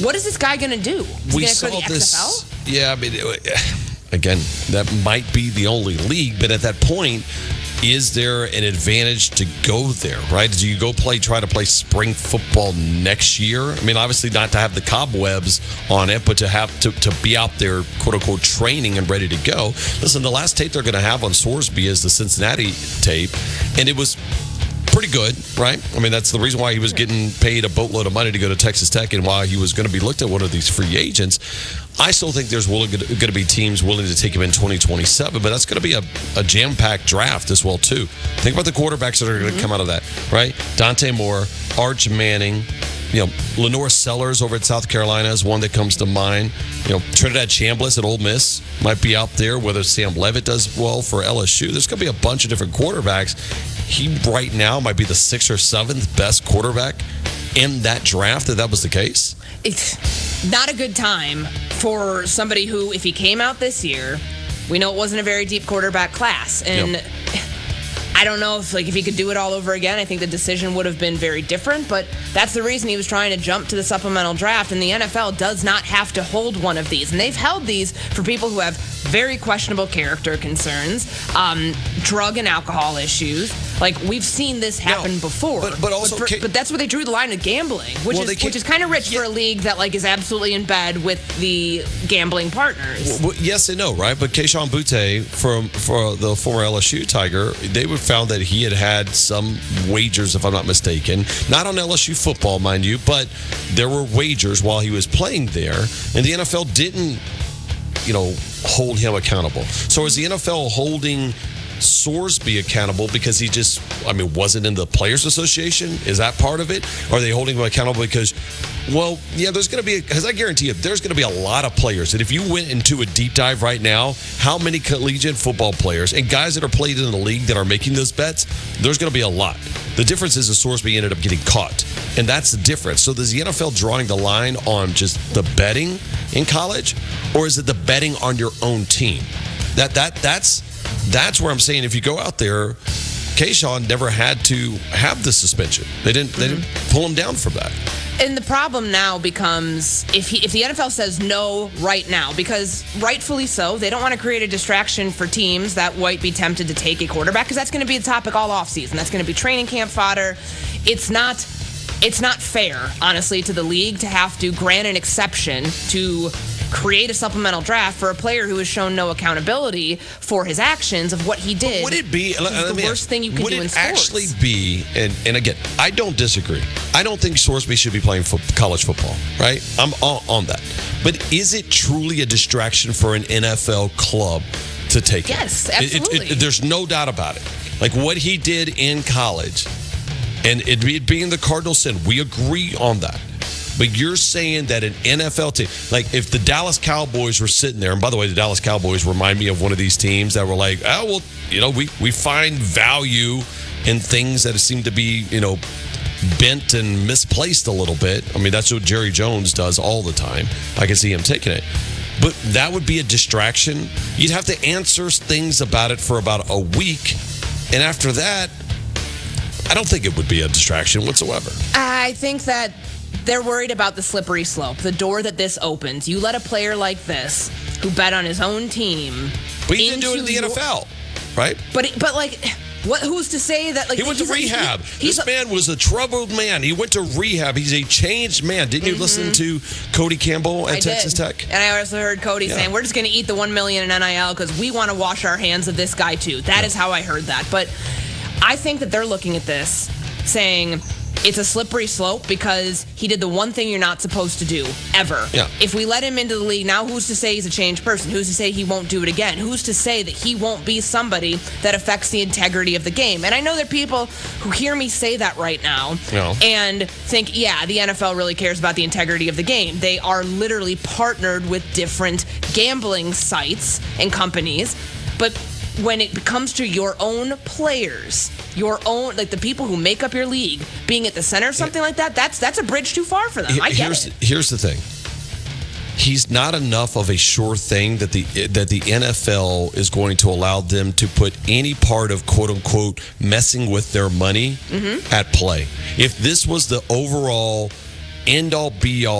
What is this guy going to do? Is We he saw going to go to the this. XFL? Yeah, I mean, again, that might be the only league, but at that point, is there an advantage to go there, right? Do you go try to play spring football next year? I mean, obviously not to have the cobwebs on it, but to have to be out there, quote unquote, training and ready to go. Listen, the last tape they're going to have on Sorsby is the Cincinnati tape, and it was pretty good, right? I mean, that's the reason why he was getting paid a boatload of money to go to Texas Tech and why he was going to be looked at one of these free agents. I still think there's going to be teams willing to take him in 2027, but that's going to be a jam-packed draft as well, too. Think about the quarterbacks that are going to come out of that, right? Dante Moore, Arch Manning, Lenore Sellers over at South Carolina is one that comes to mind. Trinidad Chambliss at Ole Miss might be out there, whether Sam Levitt does well for LSU. There's going to be a bunch of different quarterbacks. He right now might be the 6th or 7th best quarterback in that draft, if that was the case. It's not a good time for somebody who, if he came out this year, we know it wasn't a very deep quarterback class. And I don't know if he could do it all over again. I think the decision would have been very different, but that's the reason he was trying to jump to the supplemental draft, and the NFL does not have to hold one of these. And they've held these for people who have very questionable character concerns, drug and alcohol issues. We've seen this happen before. But that's where they drew the line of gambling, which is kind of rich for a league that is absolutely in bed with the gambling partners. Well, yes and no, right? But Keyshawn Butte for the former LSU Tiger, they found that he had some wagers, if I'm not mistaken, not on LSU football, mind you, but there were wagers while he was playing there, and the NFL didn't, hold him accountable. So is the NFL holding Sorsby accountable because he wasn't in the Players Association? Is that part of it? Or are they holding him accountable because, there's going to be, because I guarantee you, there's going to be a lot of players. And if you went into a deep dive right now, how many collegiate football players and guys that are played in the league that are making those bets, there's going to be a lot. The difference is that Sorsby ended up getting caught. And that's the difference. So is the NFL drawing the line on just the betting in college? Or is it the betting on your own team? That's where I'm saying if you go out there, Keyshawn never had to have the suspension. They didn't pull him down from that. And the problem now becomes if the NFL says no right now, because rightfully so, they don't want to create a distraction for teams that might be tempted to take a quarterback, because that's going to be a topic all offseason. That's going to be training camp fodder. It's not fair, honestly, to the league to have to grant an exception to create a supplemental draft for a player who has shown no accountability for his actions of what he did. Would it be the worst thing you can do in sports? Would it actually be, and again, I don't disagree. I don't think Sorsby should be playing college football, right? I'm on that. But is it truly a distraction for an NFL club to take it? Yes, absolutely. There's no doubt about it. What he did in college, and it being the Cardinal sin, we agree on that. But you're saying that an NFL team, if the Dallas Cowboys were sitting there, and by the way, the Dallas Cowboys remind me of one of these teams that were we find value in things that seem to be, bent and misplaced a little bit. I mean, that's what Jerry Jones does all the time. I can see him taking it. But that would be a distraction. You'd have to answer things about it for about a week. And after that, I don't think it would be a distraction whatsoever. I think that they're worried about the slippery slope, the door that this opens. You let a player like this, who bet on his own team, but he didn't do it in the NFL, right? But who's to say that? He went to rehab. This man was a troubled man. He went to rehab. He's a changed man. Didn't you listen to Cody Campbell at Texas Tech? And I also heard Cody saying, we're just going to eat the $1 million in NIL because we want to wash our hands of this guy too. That is how I heard that. But I think that they're looking at this saying, it's a slippery slope because he did the one thing you're not supposed to do, ever. Yeah. If we let him into the league, now who's to say he's a changed person? Who's to say he won't do it again? Who's to say that he won't be somebody that affects the integrity of the game? And I know there are people who hear me say that right now and think, the NFL really cares about the integrity of the game. They are literally partnered with different gambling sites and companies. But when it comes to your own players, your own, the people who make up your league, being at the center of something like that, that's a bridge too far for them. I get it. Here's the thing. He's not enough of a sure thing that the NFL is going to allow them to put any part of, quote unquote, messing with their money at play. If this was the overall end all be all